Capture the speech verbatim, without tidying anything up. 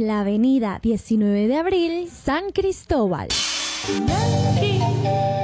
en la avenida diecinueve de abril, San Cristóbal. Yankee.